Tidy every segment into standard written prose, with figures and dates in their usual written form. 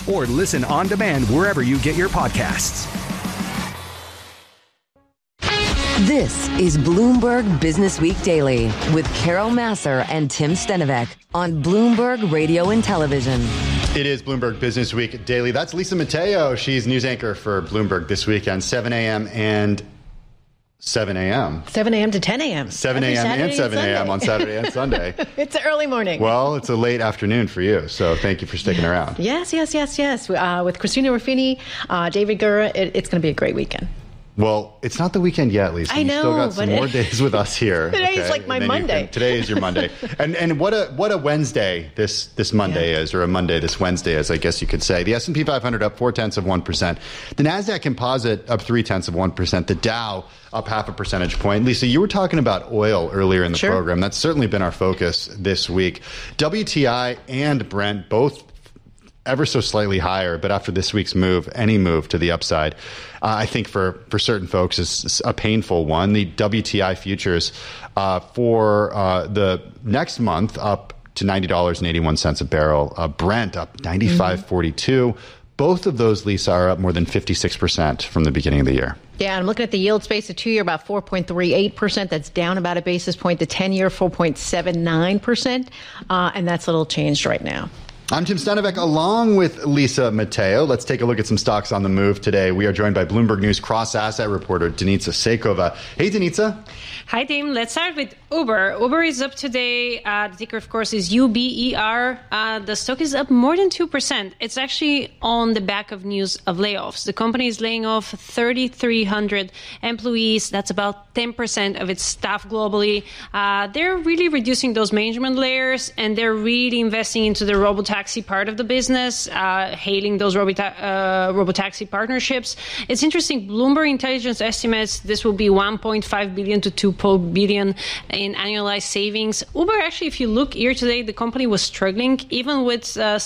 or listen on demand wherever you get your podcasts. This is Bloomberg Business Week Daily with Carol Massar and Tim Stenovec on Bloomberg Radio and Television. It is Bloomberg Business Week Daily. That's Lisa Mateo. She's news anchor for Bloomberg this weekend, 7 a.m. and 7 a.m. 7 a.m. to 10 a.m. 7 a.m. and 7 a.m. on Saturday and Sunday. It's an early morning. Well, it's a late afternoon for you, so thank you for sticking around. Yes. With Christina Ruffini, David Gura, it's going to be a great weekend. Well, it's not the weekend yet, Lisa. I know, you still got some more days with us here. Today is like my Monday. Today is your Monday. And what a Wednesday this Monday is, or a Monday this Wednesday is, I guess you could say. The S&P 500 up 0.4%. The NASDAQ Composite up 0.3%. The Dow up 0.5 percentage point. Lisa, you were talking about oil earlier in the program. That's certainly been our focus this week. WTI and Brent both ever so slightly higher, but after this week's move, any move to the upside, I think for certain folks is a painful one. The WTI futures for the next month up to $90.81 a barrel. Brent up 95.42. Both of those, Lisa, are up more than 56% from the beginning of the year. Yeah, I'm looking at the yield space, the 2-year about 4.38%. That's down about a basis point. The 10-year 4.79%, and that's a little changed right now. I'm Tim Stenovec along with Lisa Mateo. Let's take a look at some stocks on the move today. We are joined by Bloomberg News cross-asset reporter Denitsa Seikova. Hey, Denitsa. Hi, Tim. Let's start with Uber. Uber is up today. The ticker, of course, is UBER. The stock is up more than 2%. It's actually on the back of news of layoffs. The company is laying off 3,300 employees. That's about 10% of its staff globally. They're really reducing those management layers, and they're really investing into the robotaxi part of the business, hailing those robotaxi partnerships. It's interesting. Bloomberg Intelligence estimates this will be $1.5 billion to $2 billion in annualized savings. Uber, actually, if you look year to date, the company was struggling. Even with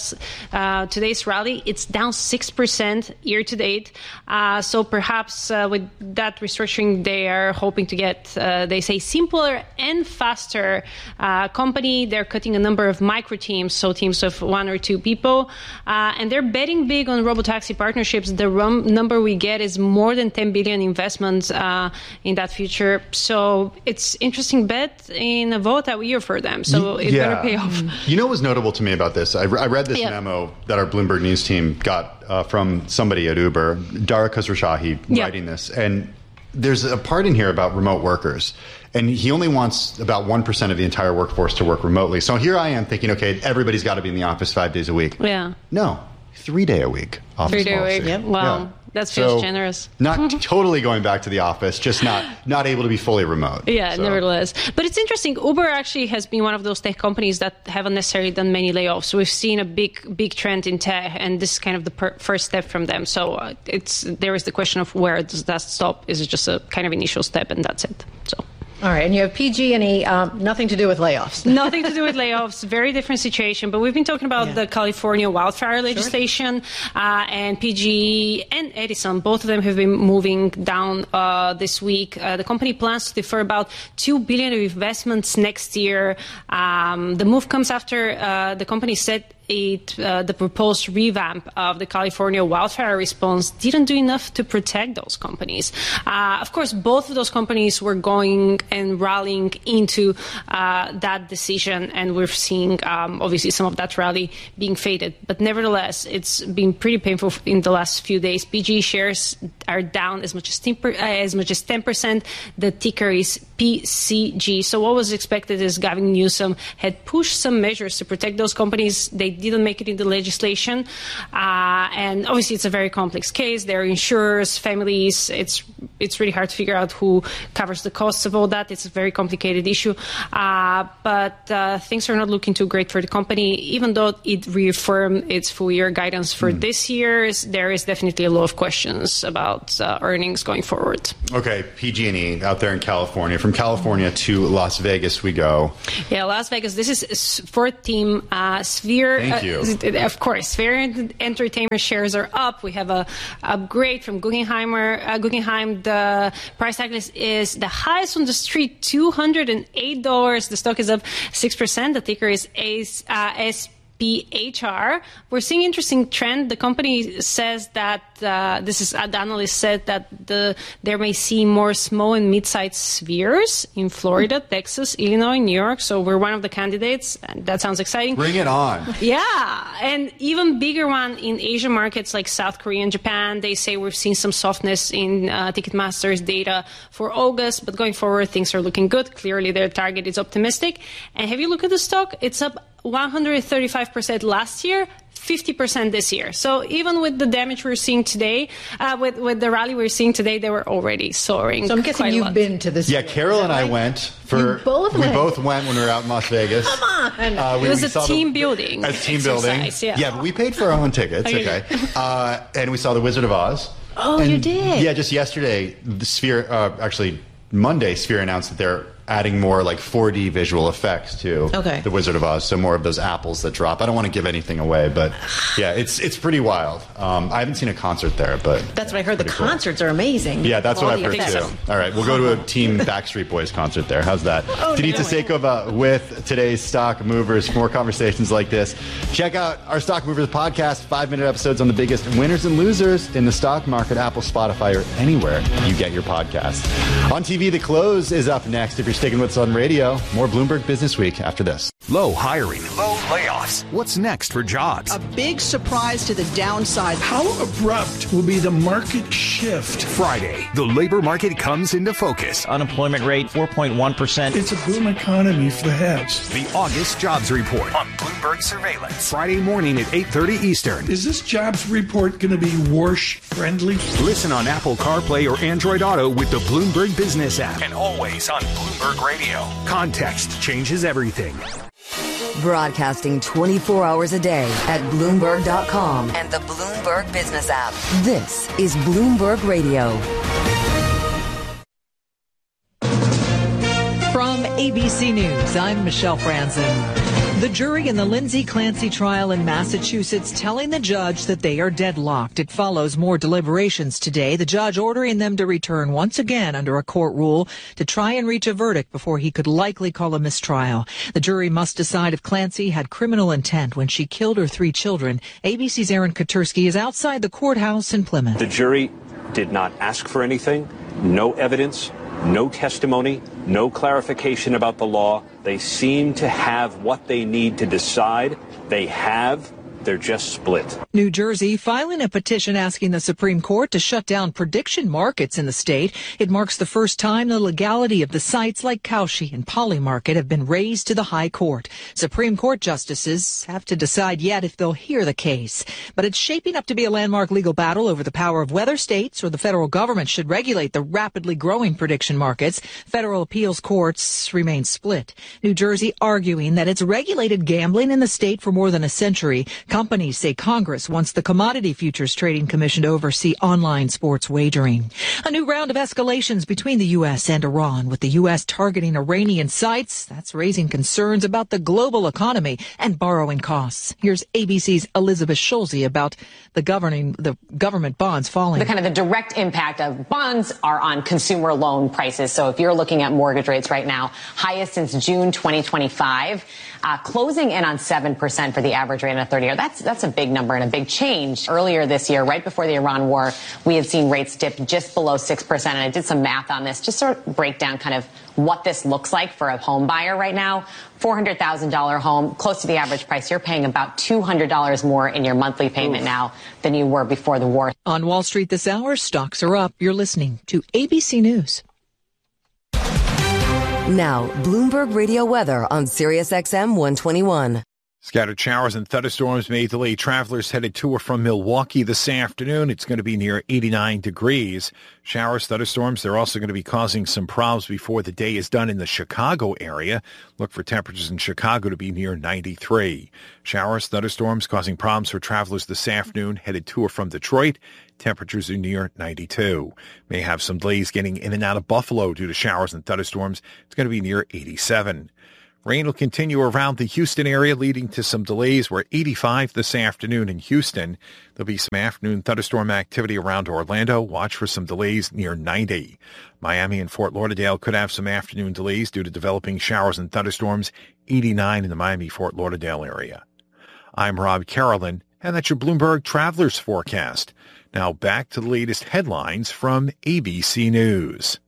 today's rally, it's down 6% year to date. So perhaps with that restructuring, they are hoping to get, they say, simpler and faster company. They're cutting a number of micro teams, so teams of 1 or 2 people. And they're betting big on robotaxi partnerships. The number we get is more than 10 billion investments in that future. So it's interesting bet in a volatile year for them. So it better pay off. You know what was notable to me about this? I read this memo that our Bloomberg News team got from somebody at Uber, Dara Khosrowshahi, writing this. And there's a part in here about remote workers. And he only wants about 1% of the entire workforce to work remotely. So here I am thinking, okay, everybody's got to be in the office 5 days a week. Yeah. No, 3 day a week office 3 day policy. a week. Yep. Wow. Yeah. That feels generous. Not totally going back to the office, just not able to be fully remote. Yeah, nevertheless. But it's interesting. Uber actually has been one of those tech companies that haven't necessarily done many layoffs. So we've seen a big trend in tech, and this is kind of the first step from them. So there is the question of where does that stop? Is it just a kind of initial step, and that's it? So. All right, and you have PG&E, nothing to do with layoffs. Nothing to do with layoffs, very different situation. But we've been talking about the California wildfire legislation, and PG&E and Edison, both of them have been moving down this week. The company plans to defer about $2 billion of investments next year. The move comes after the company said the proposed revamp of the California wildfire response didn't do enough to protect those companies. Of course, both of those companies were going and rallying into that decision, and we're seeing obviously some of that rally being faded. But nevertheless, it's been pretty painful in the last few days. PG shares are down as much as 10%. The ticker is PCG. So what was expected is Gavin Newsom had pushed some measures to protect those companies. They didn't make it in the legislation. And obviously it's a very complex case. There are insurers, families. It's really hard to figure out who covers the costs of all that. It's a very complicated issue. But things are not looking too great for the company. Even though it reaffirmed its full year guidance for this year, there is definitely a lot of questions about earnings going forward. Okay, PG&E out there in California. From California to Las Vegas we go. Yeah, Las Vegas. This is fourth team. Sphere. Thank you. Of course, Sphere Entertainment shares are up. We have a upgrade from Guggenheim. The price tag is the highest on the street, $208. The stock is up 6%. The ticker is PHR. We're seeing interesting trend. The company says that the analyst said that there may see more small and mid-sized spheres in Florida, Texas, Illinois, New York. So we're one of the candidates. And that sounds exciting. Bring it on. Yeah, and even bigger one in Asian markets like South Korea and Japan. They say we've seen some softness in Ticketmaster's data for August, but going forward, things are looking good. Clearly, their target is optimistic. And have you looked at the stock? It's up 135% last year, 50% this year. So even with the damage we're seeing today, with the rally we're seeing today, they were already soaring. So I'm guessing you've been to this. Yeah, Carol and I went. We both went when we were out in Las Vegas. Come on. It was a team building. A team building. Yeah, but we paid for our own tickets. Okay. And we saw The Wizard of Oz. Oh, and you did? Yeah, just yesterday, the Sphere, actually Monday, Sphere announced that they're adding more like 4D visual effects to The Wizard of Oz, so more of those apples that drop. I don't want to give anything away, but yeah, it's pretty wild. I haven't seen a concert there, but that's what I heard. The concerts are amazing. Yeah, that's what I've heard too. So. All right, we'll go to a Team Backstreet Boys concert there. How's that? Denitza Sekova with today's Stock Movers. For more conversations like this, check out our Stock Movers podcast, 5-minute episodes on the biggest winners and losers in the stock market, Apple, Spotify, or anywhere you get your podcasts. On TV, The Close is up next. If you're sticking with us on radio, more Bloomberg Business Week after this. Low hiring, low layoffs. What's next for jobs? A big surprise to the downside. How abrupt will be the market shift? Friday, the labor market comes into focus. Unemployment rate, 4.1%. It's a boom economy for the haves. The August jobs report on Bloomberg Surveillance. Friday morning at 8:30 Eastern. Is this jobs report going to be Warsh-friendly? Listen on Apple CarPlay or Android Auto with the Bloomberg Business app. And always on Bloomberg Radio. Context changes everything. Broadcasting 24 hours a day at Bloomberg.com and the Bloomberg Business app. This is Bloomberg Radio. From ABC News, I'm Michelle Franzen. The jury in the Lindsay Clancy trial in Massachusetts telling the judge that they are deadlocked. It follows more deliberations today, the judge ordering them to return once again under a court rule to try and reach a verdict before he could likely call a mistrial. The jury must decide if Clancy had criminal intent when she killed her 3 children. ABC's Aaron Katursky is outside the courthouse in Plymouth. The jury did not ask for anything, no evidence, no testimony, no clarification about the law. They seem to have what they need to decide. They have. They're just split. New Jersey filing a petition asking the Supreme Court to shut down prediction markets in the state. It marks the first time the legality of the sites like Kalshi and Polymarket have been raised to the High Court. Supreme Court justices have to decide yet if they'll hear the case. But it's shaping up to be a landmark legal battle over the power of whether states or the federal government should regulate the rapidly growing prediction markets. Federal appeals courts remain split. New Jersey arguing that it's regulated gambling in the state for more than a century. Companies say Congress wants the Commodity Futures Trading Commission to oversee online sports wagering. A new round of escalations between the U.S. and Iran, with the U.S. targeting Iranian sites. That's raising concerns about the global economy and borrowing costs. Here's ABC's Elizabeth Schulze about the government bonds falling. The direct impact of bonds are on consumer loan prices. So if you're looking at mortgage rates right now, highest since June 2025, closing in on 7% for the average rate in a 30-year. That's a big number and a big change. Earlier this year, right before the Iran war, we had seen rates dip just below 6%. And I did some math on this, just sort of break down kind of what this looks like for a home buyer right now. $400,000 home, close to the average price. You're paying about $200 more in your monthly payment now than you were before the war. On Wall Street this hour, stocks are up. You're listening to ABC News. Now, Bloomberg Radio weather on SiriusXM 121. Scattered showers and thunderstorms may delay travelers headed to or from Milwaukee this afternoon. It's going to be near 89 degrees. Showers, thunderstorms, they're also going to be causing some problems before the day is done in the Chicago area. Look for temperatures in Chicago to be near 93. Showers, thunderstorms causing problems for travelers this afternoon headed to or from Detroit. Temperatures are near 92. May have some delays getting in and out of Buffalo due to showers and thunderstorms. It's going to be near 87. Rain will continue around the Houston area, leading to some delays. We're 85 this afternoon in Houston. There'll be some afternoon thunderstorm activity around Orlando. Watch for some delays near 90. Miami and Fort Lauderdale could have some afternoon delays due to developing showers and thunderstorms. 89 in the Miami-Fort Lauderdale area. I'm Rob Carolyn, and that's your Bloomberg Travelers Forecast. Now back to the latest headlines from ABC News.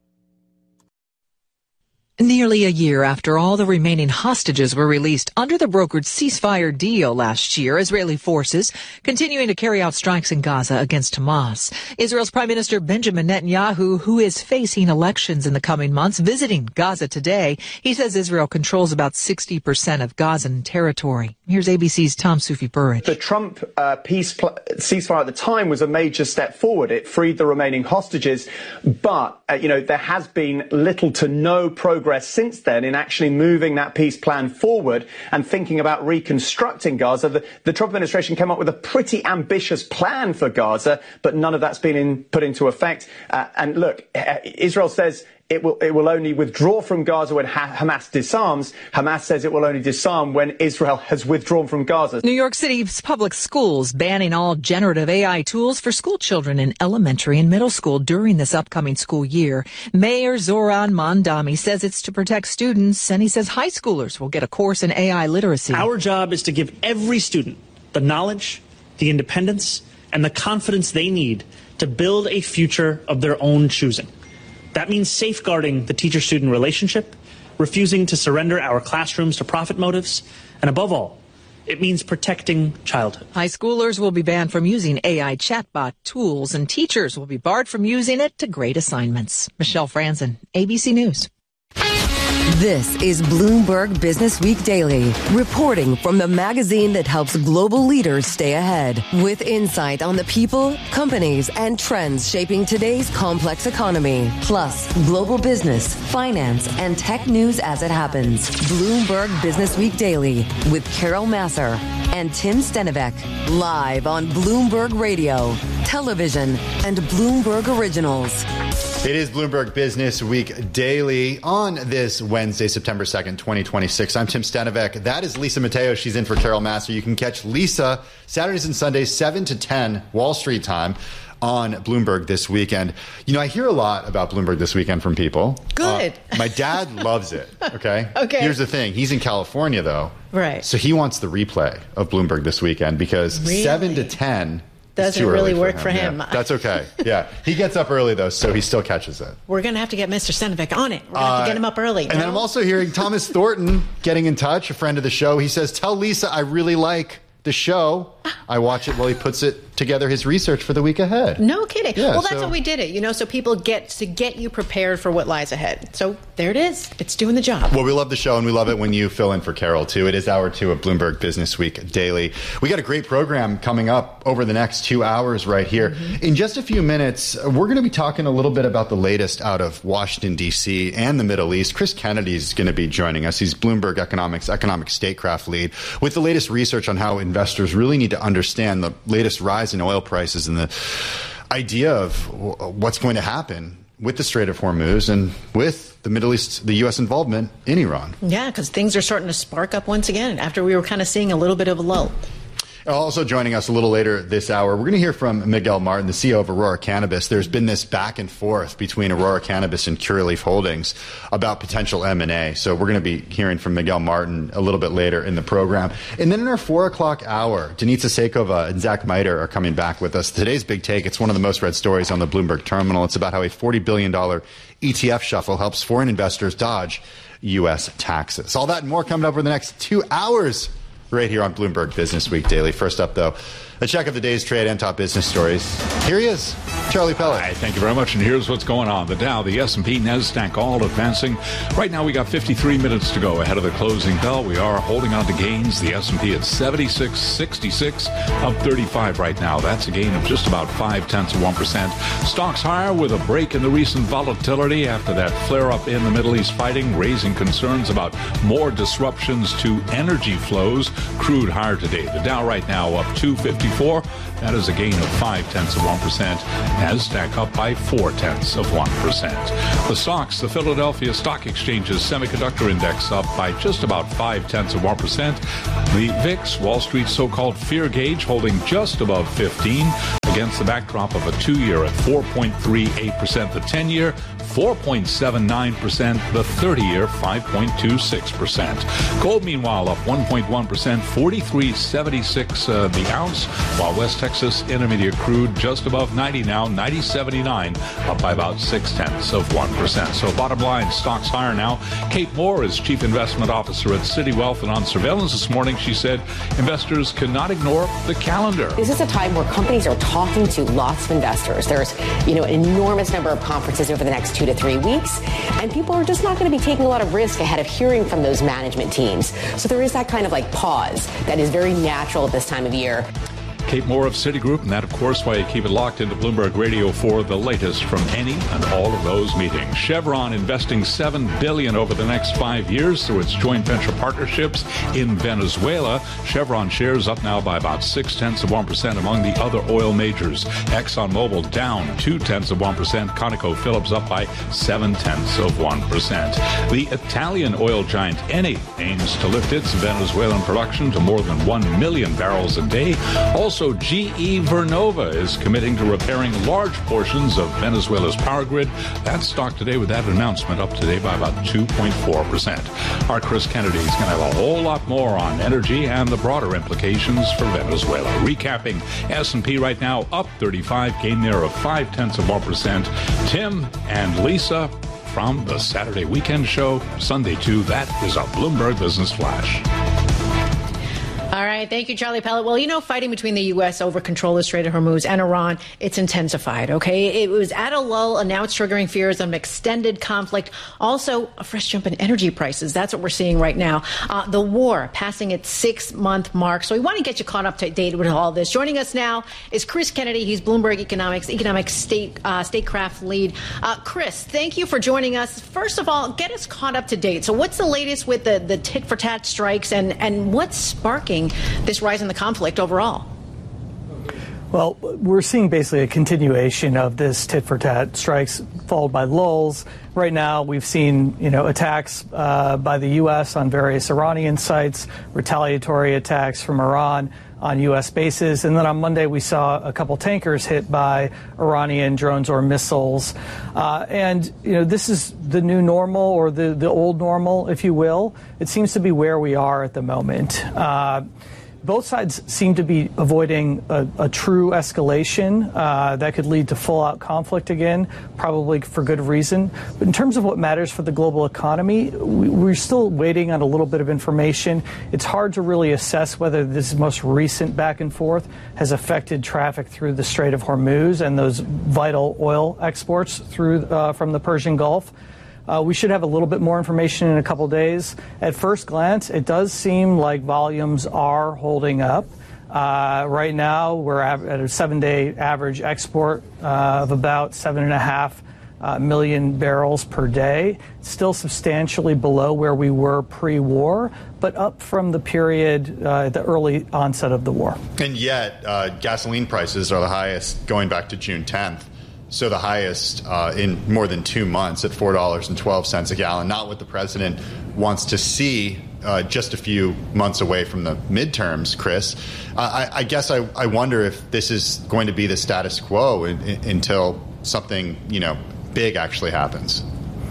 Nearly a year after all the remaining hostages were released under the brokered ceasefire deal last year, Israeli forces continuing to carry out strikes in Gaza against Hamas. Israel's Prime Minister Benjamin Netanyahu, who is facing elections in the coming months, visiting Gaza today. He says Israel controls about 60% of Gazan territory. Here's ABC's Tom Sufi-Burridge. The Trump ceasefire at the time was a major step forward. It freed the remaining hostages, but there has been little to no progress since then in actually moving that peace plan forward and thinking about reconstructing Gaza. The Trump administration came up with a pretty ambitious plan for Gaza, but none of that's been put into effect. And look, Israel says it will only withdraw from Gaza when Hamas disarms. Hamas says it will only disarm when Israel has withdrawn from Gaza. New York City's public schools banning all generative AI tools for school children in elementary and middle school during this upcoming school year. Mayor Zoran Mandami says it's to protect students, and he says high schoolers will get a course in AI literacy. Our job is to give every student the knowledge, the independence, and the confidence they need to build a future of their own choosing. That means safeguarding the teacher-student relationship, refusing to surrender our classrooms to profit motives, and above all, it means protecting childhood. High schoolers will be banned from using AI chatbot tools, and teachers will be barred from using it to grade assignments. Michelle Franzen, ABC News. This is Bloomberg Business Week Daily, reporting from the magazine that helps global leaders stay ahead, with insight on the people, companies, and trends shaping today's complex economy, plus global business, finance, and tech news as it happens. Bloomberg Business Week Daily with Carol Massar and Tim Stenivek, live on Bloomberg Radio, television, and Bloomberg Originals. It is Bloomberg Business Week Daily on this Wednesday, September 2nd, 2026. I'm Tim Stenivek. That is Lisa Mateo. She's in for Carol Massar. You can catch Lisa Saturdays and Sundays, 7 to 10 Wall Street time on Bloomberg this weekend. I hear a lot about Bloomberg this weekend from people. Good. My dad loves it. Okay. Here's the thing. He's in California, though. Right. So he wants the replay of Bloomberg this weekend because 7 to 10 doesn't really work for him. Yeah, that's okay. Yeah. He gets up early, though, so he still catches it. We're going to have to get Mr. Stenivek on it. We're going to have to get him up early. And then I'm also hearing Thomas Thornton getting in touch, a friend of the show. He says, tell Lisa I really like the show. I watch it while he puts it together, his research for the week ahead. No kidding. Yeah, well, that's how we did it, so people get you prepared for what lies ahead. So there it is. It's doing the job. Well, we love the show, and we love it when you fill in for Carol, too. It is hour 2 of Bloomberg Business Week Daily. We got a great program coming up over the next 2 hours right here. Mm-hmm. In just a few minutes, we're going to be talking a little bit about the latest out of Washington, D.C. and the Middle East. Chris Kennedy is going to be joining us. He's Bloomberg Economics economic statecraft lead with the latest research on how investors really need to understand the latest rise in oil prices and the idea of what's going to happen with the Strait of Hormuz and with the Middle East, the U.S. involvement in Iran. Yeah, because things are starting to spark up once again after we were kind of seeing a little bit of a lull. Also joining us a little later this hour, we're going to hear from Miguel Martin, the CEO of Aurora Cannabis. There's been this back and forth between Aurora Cannabis and Curaleaf Holdings about potential M&A. So we're going to be hearing from Miguel Martin a little bit later in the program. And then in our 4 o'clock hour, Denitsa Seikova and Zach Miter are coming back with us. Today's big take, it's one of the most read stories on the Bloomberg terminal. It's about how a $40 billion ETF shuffle helps foreign investors dodge U.S. taxes. All that and more coming up over the next 2 hours. Right here on Bloomberg Business Week Daily. First up, though, a check of the day's trade and top business stories. Here he is, Charlie Pellet. Hi, thank you very much. And here's what's going on. The Dow, the S&P, NASDAQ all advancing. Right now, we got 53 minutes to go ahead of the closing bell. We are holding on to gains. The S&P at 76.66, up 35 right now. That's a gain of just about 0.5%. Stocks higher with a break in the recent volatility after that flare-up in the Middle East fighting, raising concerns about more disruptions to energy flows. Crude higher today. The Dow right now up 254. That is a gain of 0.5%. NASDAQ up by 0.4%. The stocks, the Philadelphia Stock Exchange's semiconductor index up by just about 0.5%. The VIX, Wall Street's so-called fear gauge, holding just above 15. against the backdrop of a 2-year at 4.38%, the 10-year 4.79%, the 30-year 5.26%. Gold, meanwhile, up 1.1%, 43.76 the ounce, while West Texas Intermediate crude just above 90 now, 90.79, up by about 0.6%. So bottom line, stocks higher now. Kate Moore is Chief Investment Officer at Citi Wealth, and on Surveillance this morning, she said investors cannot ignore the calendar. This is a time where companies are talking to lots of investors. There's, an enormous number of conferences over the next 2 to 3 weeks, and people are just not going to be taking a lot of risk ahead of hearing from those management teams. So there is that kind of pause that is very natural at this time of year. Kate Moore of Citigroup, and that, of course, why you keep it locked into Bloomberg Radio for the latest from any and all of those meetings. Chevron investing $7 billion over the next 5 years through its joint venture partnerships in Venezuela. Chevron shares up now by about 0.6% among the other oil majors. ExxonMobil down 0.2%. ConocoPhillips up by 0.7%. The Italian oil giant Eni aims to lift its Venezuelan production to more than 1 million barrels a day. Also, GE Vernova is committing to repairing large portions of Venezuela's power grid. That stock today, with that announcement, up today by about 2.4%. Our Chris Kennedy is going to have a whole lot more on energy and the broader implications for Venezuela. Recapping, S&P right now up 35, gain there of 0.5%. Tim and Lisa from the Saturday Weekend Show, Sunday 2. That is a Bloomberg Business Flash. All right. Thank you, Charlie Pellet. Well, fighting between the U.S. over control of the Strait of Hormuz and Iran, it's intensified, okay? It was at a lull, and now it's triggering fears of an extended conflict. Also, a fresh jump in energy prices. That's what we're seeing right now. The war passing its 6-month mark. So we want to get you caught up to date with all this. Joining us now is Chris Kennedy. He's Bloomberg economic statecraft lead. Chris, thank you for joining us. First of all, get us caught up to date. So what's the latest with the tit-for-tat strikes, and what's sparking this rise in the conflict overall? Well, we're seeing basically a continuation of this tit-for-tat strikes followed by lulls. Right now, we've seen, attacks by the U.S. on various Iranian sites, retaliatory attacks from Iran on U.S. bases. And then on Monday, we saw a couple tankers hit by Iranian drones or missiles. This is the new normal, or the old normal, if you will. It seems to be where we are at the moment. Both sides seem to be avoiding a true escalation that could lead to full-out conflict again, probably for good reason. But in terms of what matters for the global economy, we're still waiting on a little bit of information. It's hard to really assess whether this most recent back and forth has affected traffic through the Strait of Hormuz and those vital oil exports through from the Persian Gulf. We should have a little bit more information in a couple days. At first glance, it does seem like volumes are holding up. Right now, we're at a 7-day average export of about 7.5 million barrels per day. Still substantially below where we were pre-war, but up from the period, the early onset of the war. And yet, gasoline prices are the highest going back to June 10th. So the highest in more than 2 months at $4.12 a gallon, not what the president wants to see just a few months away from the midterms, Chris. I guess I wonder if this is going to be the status quo until something, big actually happens.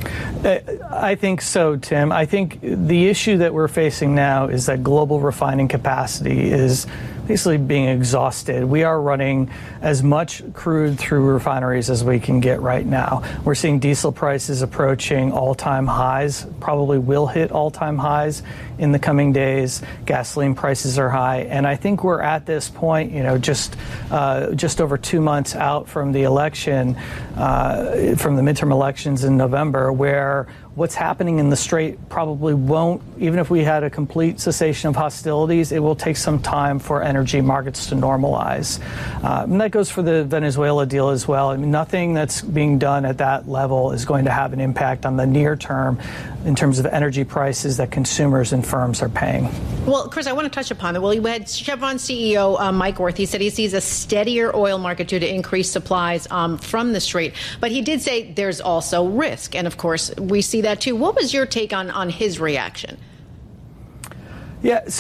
I think so, Tim. I think the issue that we're facing now is that global refining capacity is basically being exhausted. We are running as much crude through refineries as we can get right now. We're seeing diesel prices approaching all-time highs, probably will hit all-time highs in the coming days. Gasoline prices are high. And I think we're at this point, just over 2 months out from the election, from the midterm elections in November, where what's happening in the Strait probably won't, even if we had a complete cessation of hostilities, it will take some time for energy markets to normalize. And that goes for the Venezuela deal as well. I mean, nothing that's being done at that level is going to have an impact on the near term in terms of energy prices that consumers and firms are paying. Well, Chris, I want to touch upon that. Well, you had Chevron CEO Mike Wirth. He said he sees a steadier oil market due to increased supplies from the Strait. But he did say there's also risk. And, of course, we see that, too. What was your take on his reaction? Yeah, so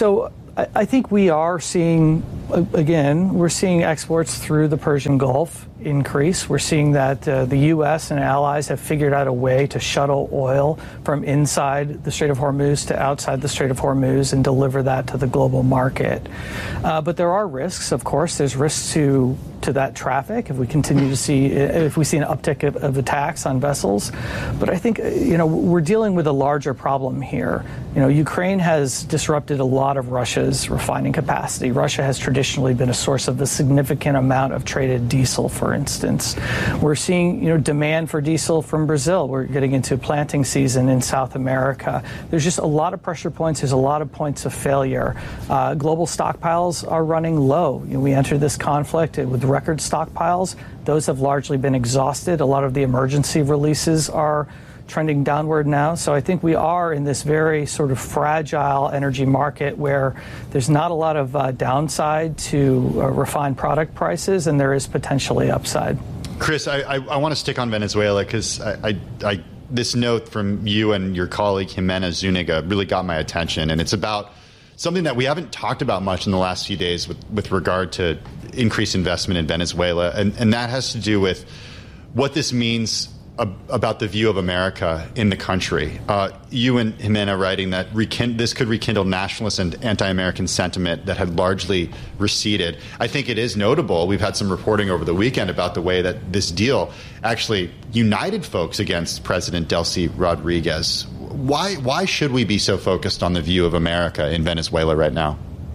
I think we are seeing, again, we're seeing exports through the Persian Gulf increase. We're seeing that the U.S. and allies have figured out a way to shuttle oil from inside the Strait of Hormuz to outside the Strait of Hormuz and deliver that to the global market. But there are risks, of course. There's risks to that traffic if we continue to see, if we see an uptick of attacks on vessels. But I think, we're dealing with a larger problem here. Ukraine has disrupted a lot of Russia's refining capacity. Russia has traditionally been a source of a significant amount of traded diesel, for instance. We're seeing, demand for diesel from Brazil. We're getting into planting season in South America. There's just a lot of pressure points. There's a lot of points of failure. Global stockpiles are running low. We entered this conflict with record stockpiles. Those have largely been exhausted. A lot of the emergency releases are trending downward now. So I think we are in this very sort of fragile energy market where there's not a lot of downside to refined product prices, and there is potentially upside. Chris, I want to stick on Venezuela because this note from you and your colleague Jimena Zuniga really got my attention, and it's about something that we haven't talked about much in the last few days with regard to increased investment in Venezuela, and that has to do with what this means about the view of America in the country. You and Jimena writing that this could rekindle nationalist and anti-American sentiment that had largely receded. I think it is notable. We've had some reporting over the weekend about the way that this deal actually united folks against President Delcy Rodriguez. Why should we be so focused on the view of America in Venezuela right now?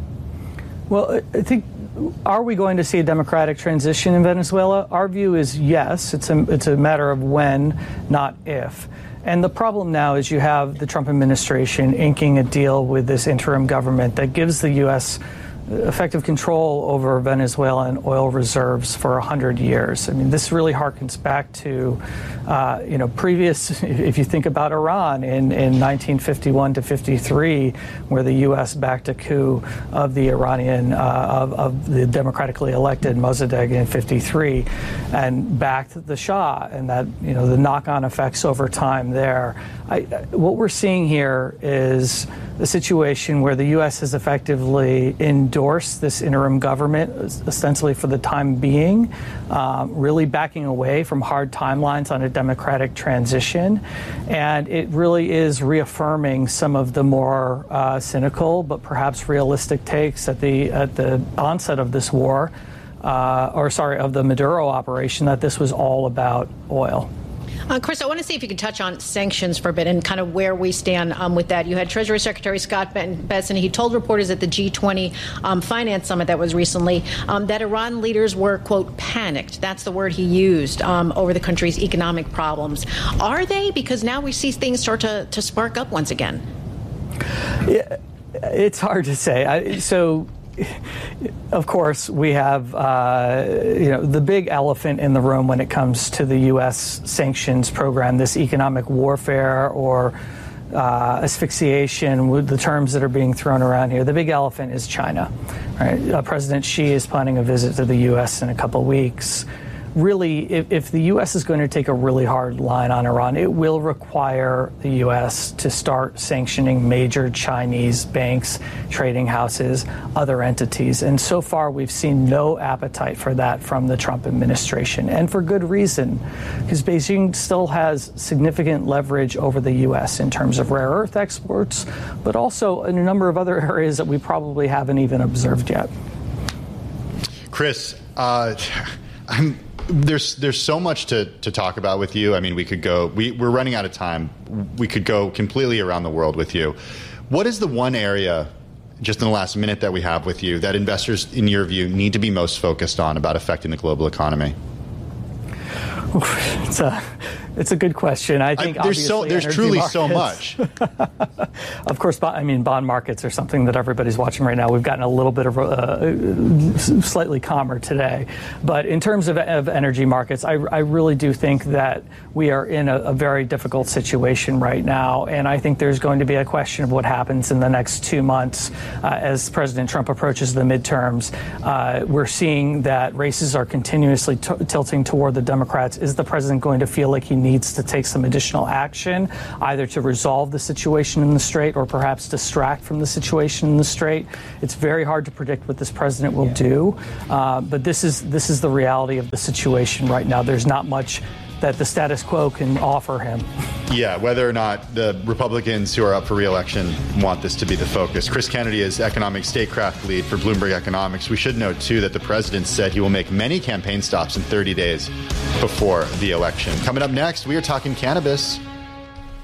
Well, I think, are we going to see a democratic transition in Venezuela? Our view is yes. It's a matter of when, not if. And the problem now is you have the Trump administration inking a deal with this interim government that gives the U.S. effective control over Venezuelan oil reserves for 100 years. I mean, this really harkens back to, previous, if you think about Iran in 1951 to 53, where the U.S. backed a coup of the Iranian, of the democratically elected Mossadegh in 53 and backed the Shah, and that, the knock-on effects over time there. What we're seeing here is a situation where the U.S. has effectively endorsed this interim government, ostensibly for the time being, really backing away from hard timelines on a democratic transition. And it really is reaffirming some of the more cynical but perhaps realistic takes at the onset of this war, of the Maduro operation, that this was all about oil. Chris, I want to see if you could touch on sanctions for a bit and kind of where we stand with that. You had Treasury Secretary Scott Bessent. He told reporters at the G20 finance summit that was recently that Iran leaders were, quote, panicked. That's the word he used over the country's economic problems. Are they? Because now we see things start to spark up once again. Yeah, it's hard to say. Of course, we have the big elephant in the room when it comes to the U.S. sanctions program, this economic warfare or asphyxiation, with the terms that are being thrown around here. The big elephant is China. Right? President Xi is planning a visit to the U.S. in a couple of weeks. Really, if the U.S. is going to take a really hard line on Iran, it will require the U.S. to start sanctioning major Chinese banks, trading houses, other entities. And so far, we've seen no appetite for that from the Trump administration, and for good reason, because Beijing still has significant leverage over the U.S. in terms of rare earth exports, but also in a number of other areas that we probably haven't even observed yet. Chris, There's so much to talk about with you. I mean, we could go. We're running out of time. We could go completely around the world with you. What is the one area, just in the last minute that we have with you, that investors, in your view, need to be most focused on about affecting the global economy? It's a good question. I think there's truly markets, so much. Of course, bond markets are something that everybody's watching right now. We've gotten a little bit of slightly calmer today. But in terms of energy markets, I really do think that we are in a very difficult situation right now. And I think there's going to be a question of what happens in the next 2 months as President Trump approaches the midterms. We're seeing that races are continuously tilting toward the Democrats. Is the president going to feel like he needs to take some additional action, either to resolve the situation in the Strait or perhaps distract from the situation in the Strait. It's very hard to predict what this president will do, but this is the reality of the situation right now. There's not much that the status quo can offer him. Yeah, whether or not the Republicans who are up for re-election want this to be the focus. Chris Kennedy is economic statecraft lead for Bloomberg Economics. We should note, too, that the president said he will make many campaign stops in 30 days before the election. Coming up next, we are talking cannabis.